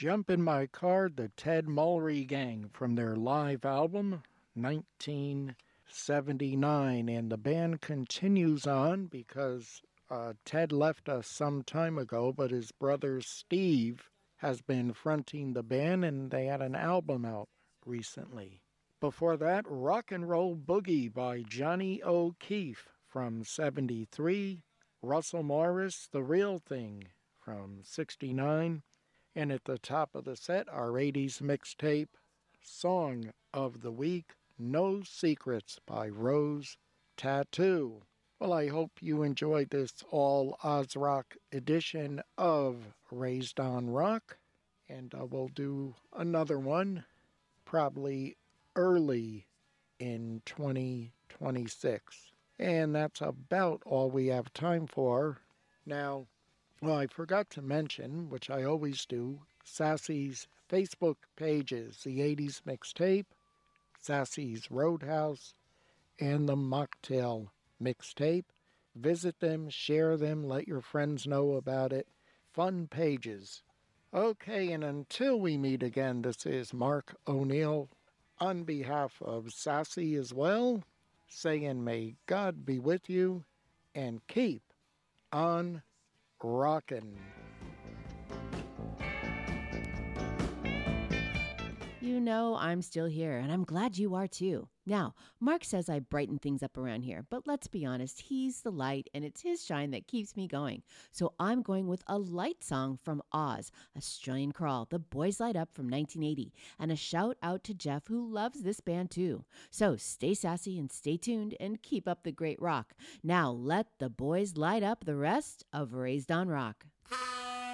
Jump in My Car, the Ted Mulry Gang from their live album, 1979. And the band continues on because Ted left us some time ago, but his brother Steve has been fronting the band, and they had an album out recently. Before that, Rock and Roll Boogie by Johnny O'Keefe from 73. Russell Morris, The Real Thing from 69. And at the top of the set, our 80s mixtape, Song of the Week, No Secrets by Rose Tattoo. Well, I hope you enjoyed this all Oz Rock edition of Raised on Rock. And we'll do another one probably early in 2026. And that's about all we have time for. Now, well, I forgot to mention, which I always do, Sassy's Facebook pages, the 80s Mixtape, Sassy's Roadhouse, and the Mocktail Mixtape. Visit them, share them, let your friends know about it. Fun pages. Okay, and until we meet again, this is Mark O'Neill on behalf of Sassy as well, saying may God be with you and keep on rockin'. You know I'm still here, and I'm glad you are too. Now, Mark says I brighten things up around here, but let's be honest, he's the light, and it's his shine that keeps me going. So I'm going with a light song from Oz, Australian Crawl, The Boys Light Up from 1980, and a shout out to Jeff, who loves this band too. So stay sassy and stay tuned and keep up the great rock. Now let the boys light up the rest of Raised on Rock.